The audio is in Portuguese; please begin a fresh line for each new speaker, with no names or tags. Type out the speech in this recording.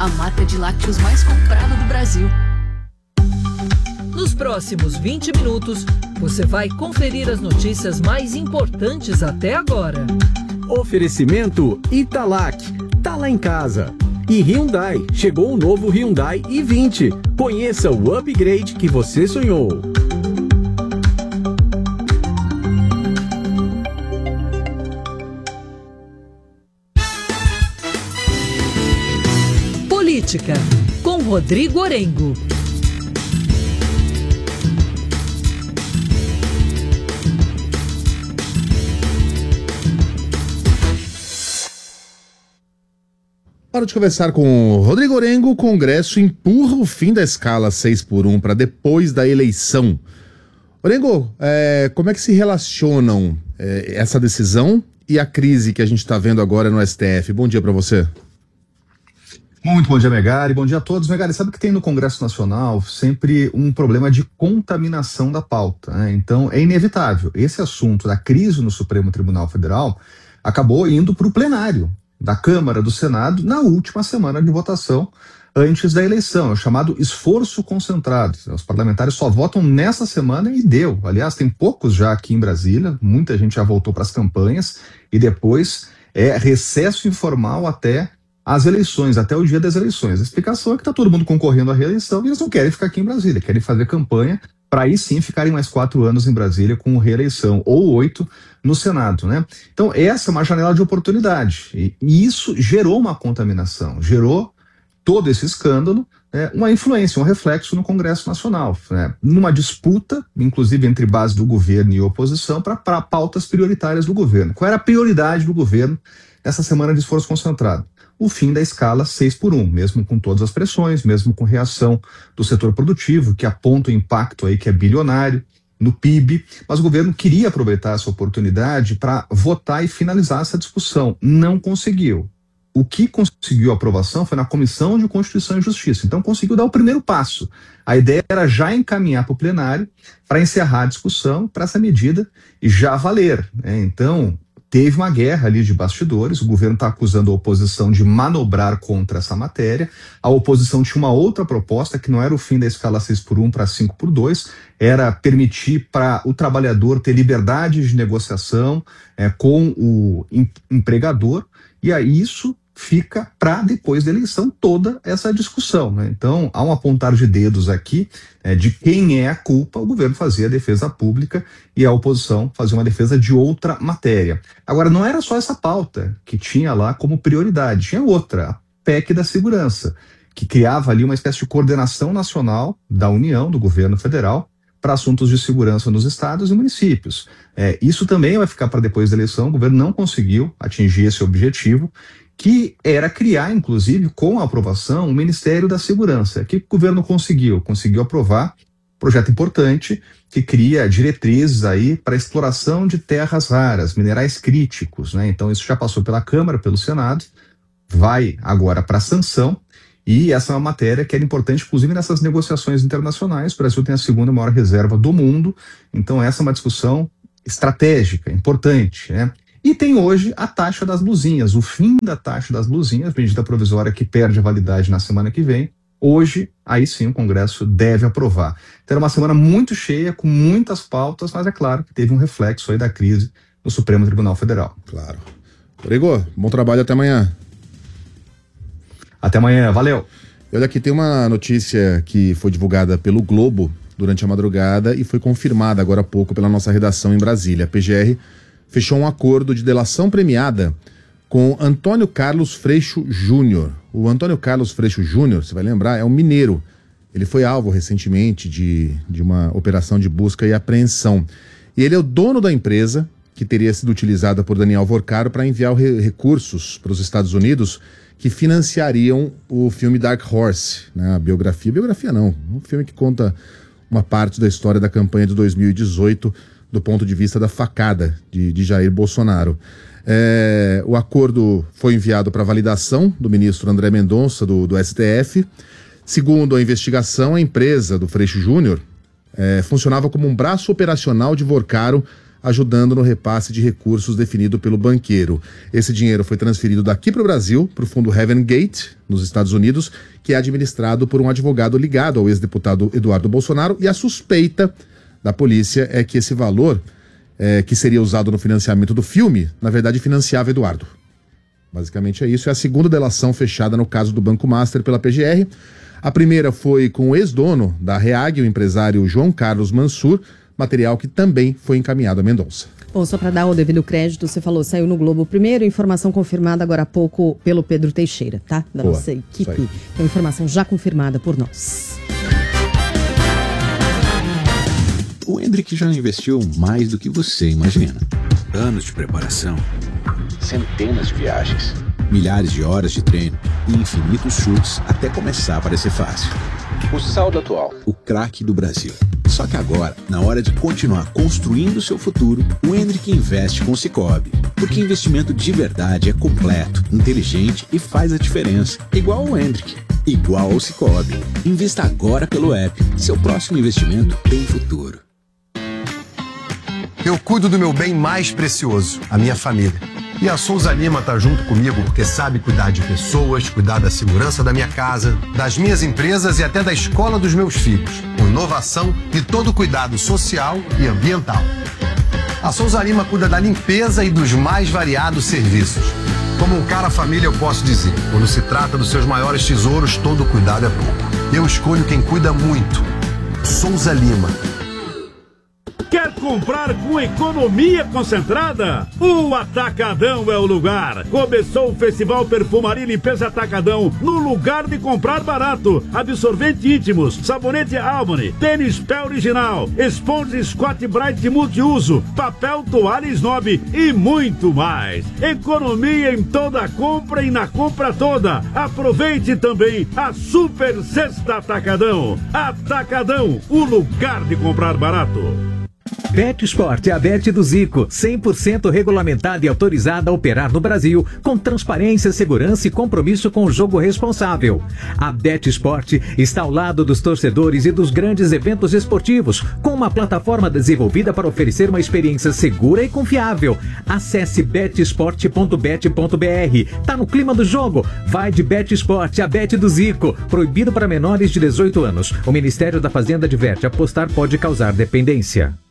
a marca de lácteos mais comprada do Brasil.
Nos próximos 20 minutos, você vai conferir as notícias mais importantes até agora.
Oferecimento Italac, tá lá em casa. E Hyundai, chegou o novo Hyundai i20. Conheça o upgrade que você sonhou.
Política, com Rodrigo Orengo.
Hora de conversar com Rodrigo Orengo. O Congresso empurra o fim da escala 6x1 para depois da eleição. Orengo, como é que se relacionam essa decisão e a crise que a gente está vendo agora no STF? Bom dia para você.
Muito bom dia, Megari. Bom dia a todos. Megari, sabe que tem no Congresso Nacional sempre um problema de contaminação da pauta, né? Então, é inevitável. Esse assunto da crise no Supremo Tribunal Federal acabou indo para o plenário da Câmara, do Senado, na última semana de votação antes da eleição. É o chamado esforço concentrado. Os parlamentares só votam nessa semana e deu. Aliás, tem poucos já aqui em Brasília, muita gente já voltou para as campanhas e depois recesso informal até as eleições, até o dia das eleições. A explicação é que está todo mundo concorrendo à reeleição e eles não querem ficar aqui em Brasília, querem fazer campanha para aí sim ficarem mais 4 anos em Brasília com reeleição, ou 8 no Senado, né? Então essa é uma janela de oportunidade e isso gerou uma contaminação, gerou todo esse escândalo, uma influência, um reflexo no Congresso Nacional, né? Numa disputa, inclusive entre base do governo e oposição, para pautas prioritárias do governo. Qual era a prioridade do governo nessa semana de esforço concentrado? O fim da escala 6x1, mesmo com todas as pressões, mesmo com reação do setor produtivo, que aponta o impacto aí que é bilionário no PIB, mas o governo queria aproveitar essa oportunidade para votar e finalizar essa discussão. Não conseguiu. O que conseguiu aprovação foi na Comissão de Constituição e Justiça, então conseguiu dar o primeiro passo. A ideia era já encaminhar para o plenário para encerrar a discussão para essa medida e já valer, né? Então teve uma guerra ali de bastidores, o governo está acusando a oposição de manobrar contra essa matéria. A oposição tinha uma outra proposta, que não era o fim da escala 6x1 para 5x2, era permitir para o trabalhador ter liberdade de negociação com o empregador, e aí isso fica para depois da eleição toda essa discussão, né? Então há um apontar de dedos aqui de quem é a culpa. O governo fazia a defesa pública e a oposição fazia uma defesa de outra matéria. Agora, não era só essa pauta que tinha lá como prioridade, tinha outra, a PEC da segurança, que criava ali uma espécie de coordenação nacional da União, do governo federal, para assuntos de segurança nos estados e municípios. Isso também vai ficar para depois da eleição. O governo não conseguiu atingir esse objetivo, que era criar, inclusive, com a aprovação, o Ministério da Segurança. O que o governo conseguiu? Conseguiu aprovar um projeto importante que cria diretrizes aí para exploração de terras raras, minerais críticos, né? Então isso já passou pela Câmara, pelo Senado, vai agora para a sanção, e essa é uma matéria que era importante, inclusive, nessas negociações internacionais. O Brasil tem a segunda maior reserva do mundo, então essa é uma discussão estratégica, importante, né? E tem hoje a taxa das luzinhas, o fim da taxa das luzinhas, medida provisória que perde a validade na semana que vem. Hoje, aí sim, o Congresso deve aprovar. Então era uma semana muito cheia, com muitas pautas, mas é claro que teve um reflexo aí da crise no Supremo Tribunal Federal.
Claro. Rodrigo, bom trabalho, até amanhã.
Até amanhã, valeu.
E olha aqui, tem uma notícia que foi divulgada pelo Globo durante a madrugada e foi confirmada agora há pouco pela nossa redação em Brasília. A PGR fechou um acordo de delação premiada com Antônio Carlos Freixo Júnior. O Antônio Carlos Freixo Júnior, você vai lembrar, é um mineiro. Ele foi alvo recentemente de uma operação de busca e apreensão. E ele é o dono da empresa que teria sido utilizada por Daniel Vorcaro para enviar recursos para os Estados Unidos que financiariam o filme Dark Horse, né? A biografia não, um filme que conta uma parte da história da campanha de 2018 do ponto de vista da facada de Jair Bolsonaro. O acordo foi enviado para validação do ministro André Mendonça, do STF. Segundo a investigação, a empresa do Freixo Júnior funcionava como um braço operacional de Vorcaro ajudando no repasse de recursos definido pelo banqueiro. Esse dinheiro foi transferido daqui para o Brasil, para o fundo Heaven Gate, nos Estados Unidos, que é administrado por um advogado ligado ao ex-deputado Eduardo Bolsonaro, e a suspeita da polícia é que esse valor que seria usado no financiamento do filme, na verdade financiava Eduardo. Basicamente é isso. É a segunda delação fechada no caso do Banco Master pela PGR. A primeira foi com o ex-dono da REAG, o empresário João Carlos Mansur, material que também foi encaminhado a Mendonça.
Bom, só para dar o devido crédito, você falou, saiu no Globo primeiro, informação confirmada agora há pouco pelo Pedro Teixeira, tá? Da
Boa,
nossa equipe. Então, informação já confirmada por nós.
O Hendrick já investiu mais do que você imagina. Anos de preparação, centenas de viagens, milhares de horas de treino e infinitos chutes até começar a parecer fácil. O saldo atual, o craque do Brasil. Só que agora, na hora de continuar construindo seu futuro, o Hendrick investe com o Sicoob. Porque investimento de verdade é completo, inteligente e faz a diferença. Igual o Hendrick, igual ao Sicoob. Invista agora pelo app. Seu próximo investimento tem futuro.
Eu cuido do meu bem mais precioso, a minha família. E a Souza Lima tá junto comigo porque sabe cuidar de pessoas, cuidar da segurança da minha casa, das minhas empresas e até da escola dos meus filhos, com inovação e todo cuidado social e ambiental. A Souza Lima cuida da limpeza e dos mais variados serviços. Como um cara família eu posso dizer, quando se trata dos seus maiores tesouros, todo cuidado é pouco. Eu escolho quem cuida muito. Souza Lima.
Quer comprar com economia concentrada? O Atacadão é o lugar. Começou o Festival Perfumaria e Limpeza Atacadão no lugar de comprar barato. Absorvente íntimos, sabonete Albany, tênis pé original, esponja Scott Bright multiuso, papel toalha Snob e muito mais. Economia em toda a compra e na compra toda. Aproveite também a Super Sexta Atacadão. Atacadão, o lugar de comprar barato.
BetSport é a Bet do Zico, 100% regulamentada e autorizada a operar no Brasil, com transparência, segurança e compromisso com o jogo responsável. A BetSport está ao lado dos torcedores e dos grandes eventos esportivos, com uma plataforma desenvolvida para oferecer uma experiência segura e confiável. Acesse betsport.bet.br. Tá no clima do jogo? Vai de BetSport, a Bet do Zico. Proibido para menores de 18 anos. O Ministério da Fazenda adverte: apostar pode causar dependência.